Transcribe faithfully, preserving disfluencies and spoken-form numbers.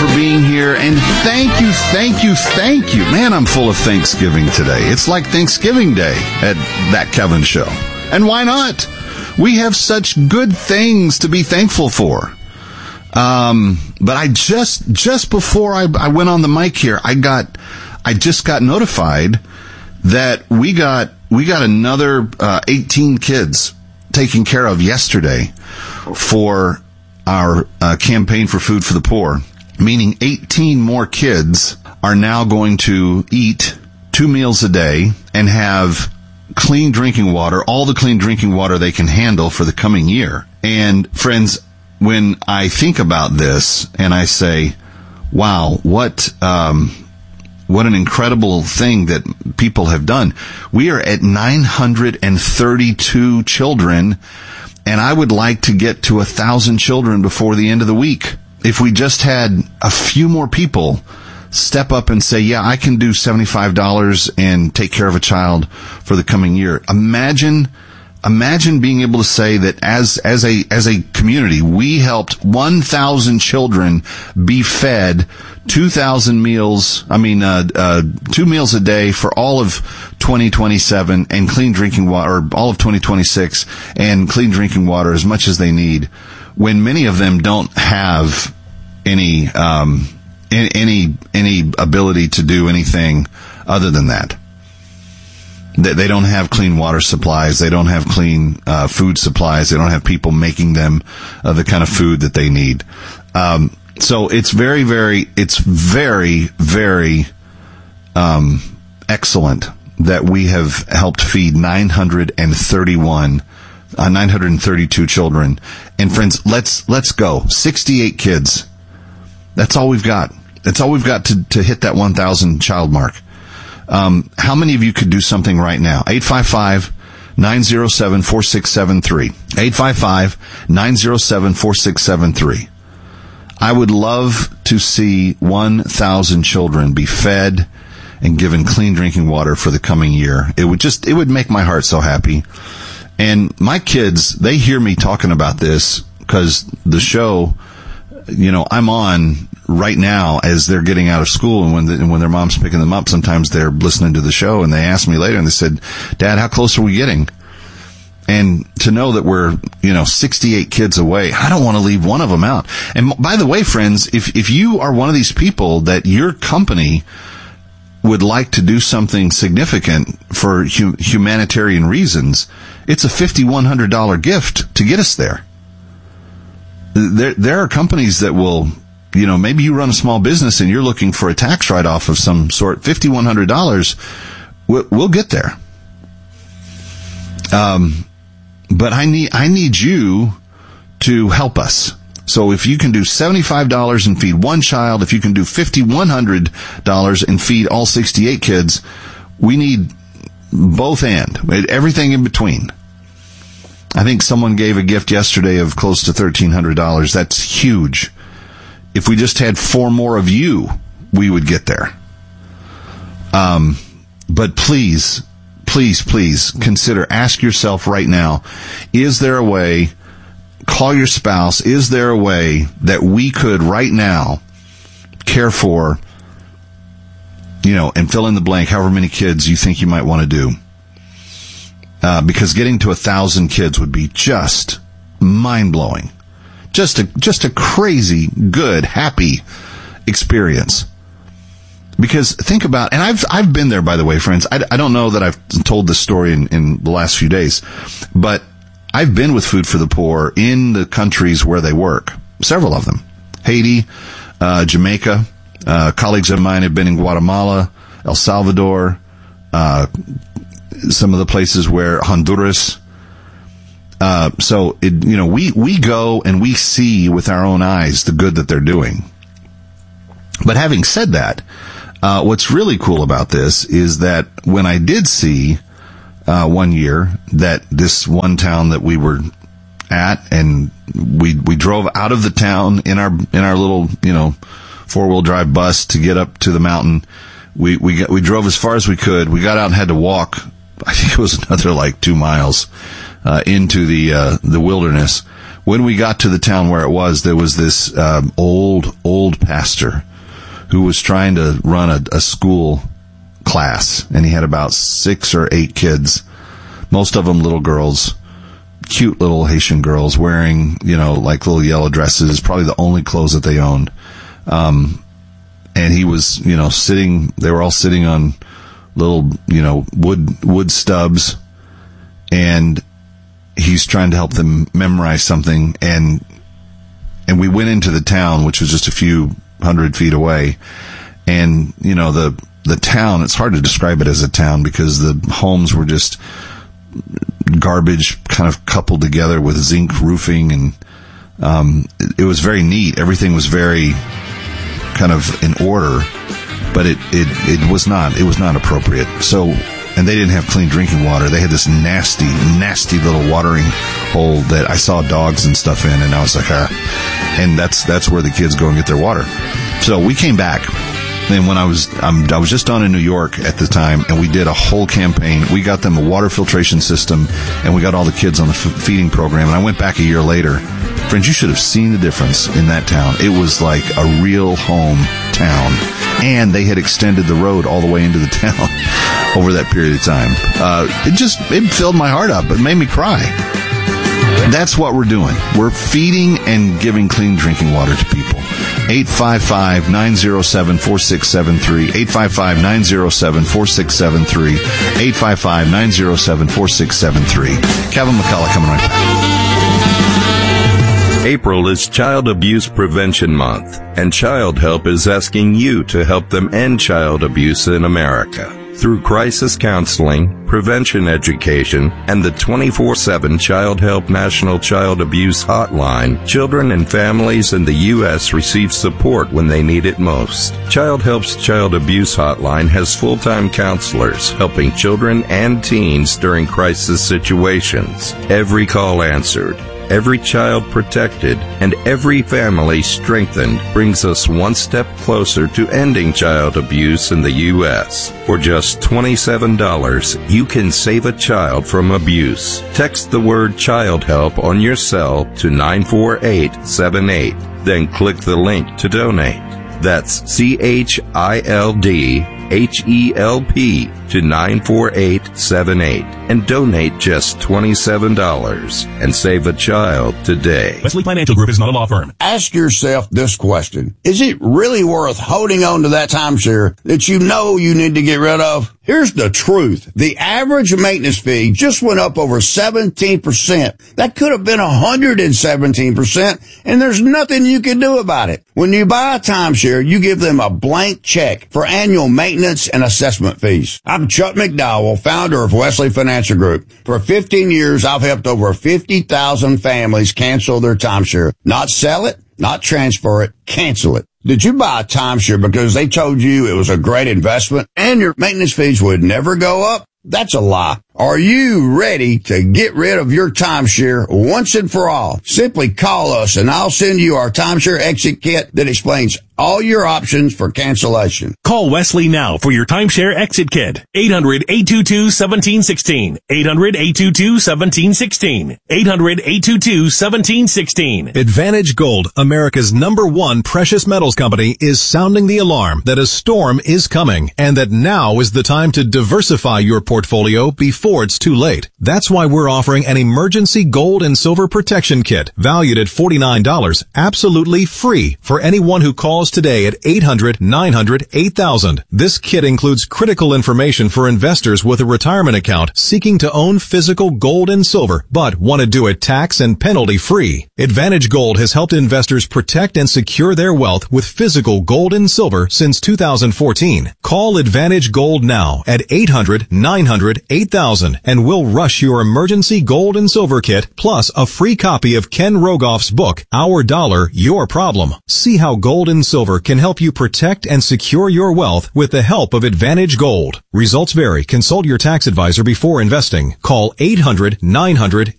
for being here. And thank you, thank you, thank you. Man, I'm full of Thanksgiving today. It's like Thanksgiving Day at That Kevin Show. And why not? We have such good things to be thankful for. Um, but I just, just before I, I went on the mic here, I got, I just got notified that we got, we got another, uh, eighteen kids taken care of yesterday for our, uh, campaign for Food for the Poor, meaning eighteen more kids are now going to eat two meals a day and have clean drinking water, all the clean drinking water they can handle for the coming year. And friends, when I think about this and I say, wow, what, um, what an incredible thing that people have done. We are at nine hundred thirty-two children, and I would like to get to a thousand children before the end of the week. If we just had a few more people step up and say, yeah, I can do seventy-five dollars and take care of a child for the coming year. Imagine, imagine being able to say that as, as a, as a community, we helped one thousand children be fed two thousand meals, I mean, uh, uh, two meals a day for all of twenty twenty-seven and clean drinking water, or all of twenty twenty-six and clean drinking water as much as they need, when many of them don't have any, um, any, any ability to do anything other than that. They don't have clean water supplies. They don't have clean uh, food supplies. They don't have people making them uh, the kind of food that they need. Um, so it's very, very, it's very, very um, excellent that we have helped feed nine hundred thirty-one, uh, nine hundred thirty-two children. And friends, let's let's go. sixty-eight kids. That's all we've got. That's all we've got to, to hit that one thousand child mark. Um, how many of you could do something right now? eight five five, nine zero seven, four six seven three. eight five five, nine zero seven, four six seven three. I would love to see one thousand children be fed and given clean drinking water for the coming year. It would just, it would make my heart so happy. And my kids, they hear me talking about this because the show, you know, I'm on right now as they're getting out of school, and when the, and when their mom's picking them up, sometimes they're listening to the show, and they ask me later, and they said, Dad, how close are we getting? And to know that we're, you know, sixty-eight kids away, I don't want to leave one of them out. And by the way, friends, if, if you are one of these people that your company would like to do something significant for hu- humanitarian reasons, it's a five thousand one hundred dollars gift to get us there. There, there are companies that will, you know, maybe you run a small business and you're looking for a tax write-off of some sort. five thousand one hundred dollars, we'll, we'll get there. Um, but I need, I need you to help us. So if you can do seventy-five dollars and feed one child, if you can do five thousand one hundred dollars and feed all sixty-eight kids, we need both and, everything in between. I think someone gave a gift yesterday of close to thirteen hundred dollars. That's huge. If we just had four more of you, we would get there. Um, but please, please, please consider, ask yourself right now, is there a way, call your spouse, is there a way that we could right now care for, you know, and fill in the blank, however many kids you think you might want to do. Uh, because getting to a thousand kids would be just mind-blowing. Just a, just a crazy, good, happy experience. Because think about, and I've, I've been there, by the way, friends. I, I don't know that I've told this story in, in the last few days, but I've been with Food for the Poor in the countries where they work. Several of them. Haiti, uh, Jamaica, uh, colleagues of mine have been in Guatemala, El Salvador, uh, some of the places where Honduras. Uh, so, it, you know, we, we go and we see with our own eyes the good that they're doing. But having said that, uh, what's really cool about this is that when I did see, uh, one year that this one town that we were at, and we, we drove out of the town in our, in our little, you know, four-wheel drive bus to get up to the mountain. We, we got, we drove as far as we could. We got out and had to walk, I think it was another like two miles, uh, into the, uh, the wilderness. when we got to the town where it was, there was this um, old, old pastor who was trying to run a, a school class, and he had about six or eight kids, most of them little girls, cute little Haitian girls wearing, you know, like little yellow dresses, probably the only clothes that they owned. Um, and he was, you know, sitting, they were all sitting on little, you know, wood, wood stubs, and he's trying to help them memorize something. And, and we went into the town, which was just a few hundred feet away. And, you know, the, the town, it's hard to describe it as a town because the homes were just garbage kind of coupled together with zinc roofing, and um it, it was very neat. Everything was very kind of in order, but it it it was not it was not appropriate. So, and they didn't have clean drinking water. They had this nasty nasty little watering hole that I saw dogs and stuff in, and I was like, ah. And that's that's where the kids go and get their water. So we came back. And when I was, um, I was just on in New York at the time, and we did a whole campaign. We got them a water filtration system, and we got all the kids on the f- feeding program. And I went back a year later. Friends, you should have seen the difference in that town. It was like a real home town. And they had extended the road all the way into the town over that period of time. Uh, it just, it filled my heart up. It made me cry. That's what we're doing. We're feeding and giving clean drinking water to people. eight five five, nine oh seven, four six seven three. eight five five, nine oh seven, four six seven three. eight five five, nine oh seven, four six seven three. Kevin McCullough coming right back. April is Child Abuse Prevention Month, and Child Help is asking you to help them end child abuse in America. Through crisis counseling, prevention education, and the twenty-four seven Child Help National Child Abuse Hotline, children and families in the U S receive support when they need it most. Child Help's Child Abuse Hotline has full-time counselors helping children and teens during crisis situations. Every call answered, every child protected, and every family strengthened brings us one step closer to ending child abuse in the U S. For just twenty-seven dollars, you can save a child from abuse. Text the word Child Help on your cell to nine four eight seven eight. Then click the link to donate. That's C H I L D H E L P to nine four eight seven eight and donate just twenty-seven dollars and save a child today. Wesley Financial Group is not a law firm. Ask yourself this question. Is it really worth holding on to that timeshare that you know you need to get rid of? Here's the truth. The average maintenance fee just went up over seventeen percent. That could have been one hundred seventeen percent, and there's nothing you can do about it. When you buy a timeshare, you give them a blank check for annual maintenance and assessment fees. I'm Chuck McDowell, founder of Wesley Financial Group. For fifteen years, I've helped over fifty thousand families cancel their timeshare. Not sell it, not transfer it, cancel it. Did you buy a timeshare because they told you it was a great investment and your maintenance fees would never go up? That's a lie. Are you ready to get rid of your timeshare once and for all? Simply call us and I'll send you our timeshare exit kit that explains all your options for cancellation. Call Wesley now for your timeshare exit kit. eight hundred, eight two two, one seven one six. eight hundred, eight two two, one seven one six. eight hundred, eight two two, one seven one six. Advantage Gold, America's number one precious metals company, is sounding the alarm that a storm is coming and that now is the time to diversify your portfolio before it's too late. That's why we're offering an emergency gold and silver protection kit valued at forty-nine dollars, absolutely free for anyone who calls today at eight hundred, nine hundred, eight thousand. This kit includes critical information for investors with a retirement account seeking to own physical gold and silver, but want to do it tax and penalty free. Advantage Gold has helped investors protect and secure their wealth with physical gold and silver since two thousand fourteen. Call Advantage Gold now at eight hundred, nine hundred, eight thousand and we'll rush your emergency gold and silver kit plus a free copy of Ken Rogoff's book, Our Dollar, Your Problem. See how gold and silver can help you protect and secure your wealth with the help of Advantage Gold. Results vary. Consult your tax advisor before investing. Call eight hundred, nine hundred,